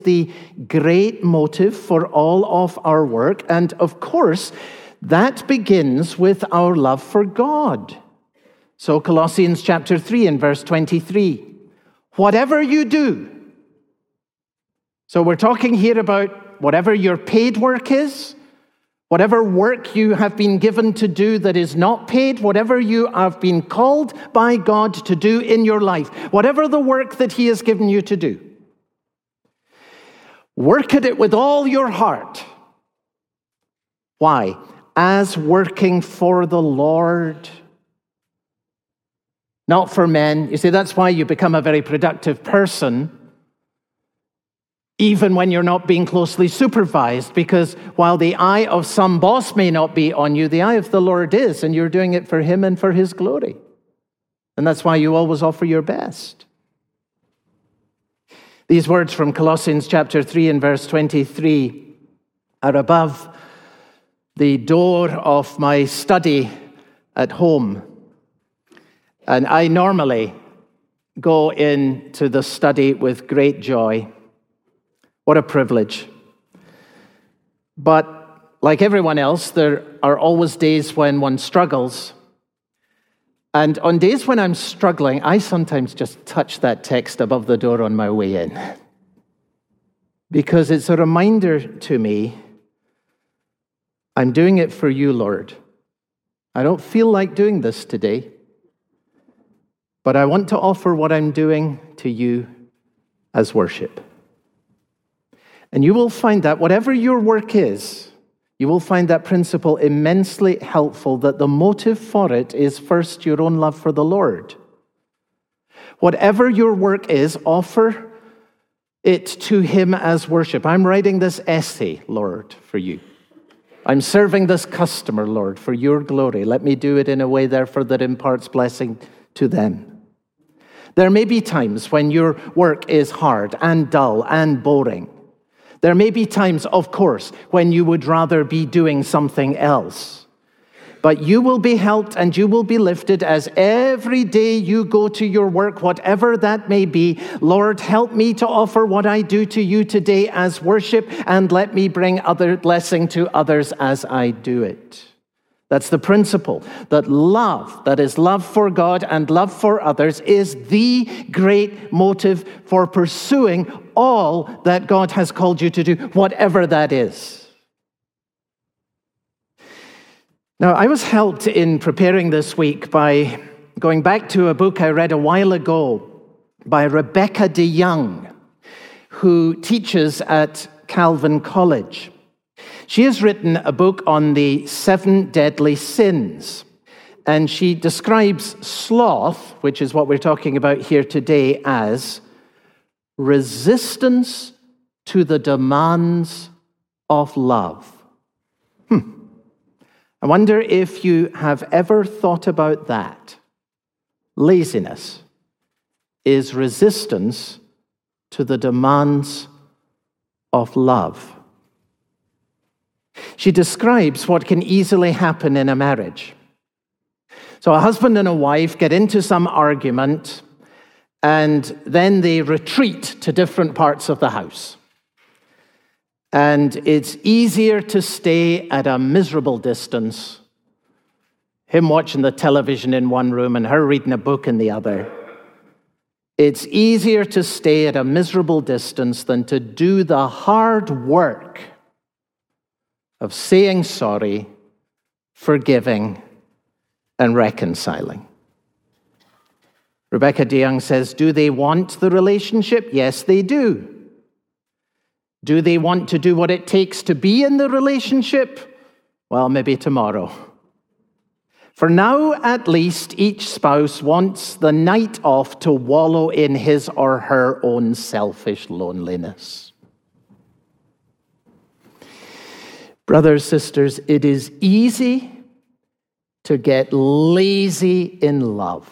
the great motive for all of our work. And of course, that begins with our love for God. So Colossians chapter 3 and verse 23. Whatever you do. So we're talking here about whatever your paid work is, whatever work you have been given to do that is not paid, whatever you have been called by God to do in your life, whatever the work that He has given you to do. Work at it with all your heart. Why? As working for the Lord, not for men. You see, that's why you become a very productive person, even when you're not being closely supervised, because while the eye of some boss may not be on you, the eye of the Lord is, and you're doing it for Him and for His glory. And that's why you always offer your best. These words from Colossians chapter 3 and verse 23 are above the door of my study at home. And I normally go into the study with great joy. What a privilege. But like everyone else, there are always days when one struggles. And on days when I'm struggling, I sometimes just touch that text above the door on my way in. Because it's a reminder to me, I'm doing it for you, Lord. I don't feel like doing this today, but I want to offer what I'm doing to you as worship. And you will find that whatever your work is, you will find that principle immensely helpful, that the motive for it is first your own love for the Lord. Whatever your work is, offer it to Him as worship. I'm writing this essay, Lord, for you. I'm serving this customer, Lord, for your glory. Let me do it in a way, therefore, that imparts blessing to them. There may be times when your work is hard and dull and boring. There may be times, of course, when you would rather be doing something else. But you will be helped and you will be lifted as every day you go to your work, whatever that may be. Lord, help me to offer what I do to you today as worship, and let me bring other blessing to others as I do it. That's the principle, that love, that is love for God and love for others, is the great motive for pursuing all that God has called you to do, whatever that is. Now, I was helped in preparing this week by going back to a book I read a while ago by Rebecca DeYoung, who teaches at Calvin College. She has written a book on the 7 deadly sins, and she describes sloth, which is what we're talking about here today, as resistance to the demands of love. I wonder if you have ever thought about that. Laziness is resistance to the demands of love. She describes what can easily happen in a marriage. So a husband and a wife get into some argument, and then they retreat to different parts of the house. And it's easier to stay at a miserable distance, him watching the television in one room and her reading a book in the other. It's easier to stay at a miserable distance than to do the hard work of saying sorry, forgiving, and reconciling. Rebecca DeYoung says, do they want the relationship? Yes, they do. Do they want to do what it takes to be in the relationship? Well, maybe tomorrow. For now, at least, each spouse wants the night off to wallow in his or her own selfish loneliness. Brothers, sisters, it is easy to get lazy in love.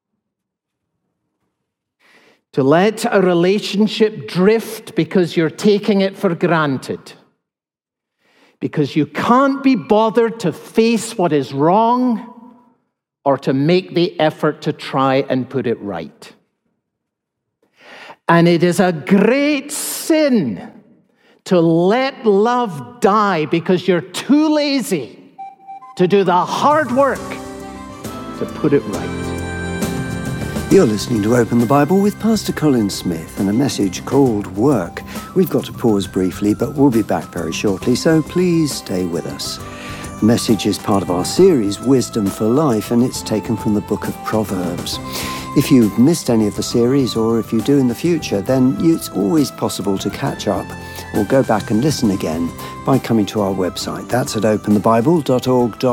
To let a relationship drift because you're taking it for granted. Because you can't be bothered to face what is wrong or to make the effort to try and put it right. And it is a great sin to let love die because you're too lazy to do the hard work to put it right. You're listening to Open the Bible with Pastor Colin Smith and a message called Work. We've got to pause briefly, but we'll be back very shortly, so please stay with us. The message is part of our series, Wisdom for Life, and it's taken from the book of Proverbs. If you've missed any of the series, or if you do in the future, then it's always possible to catch up or go back and listen again by coming to our website. That's at openthebible.org.uk.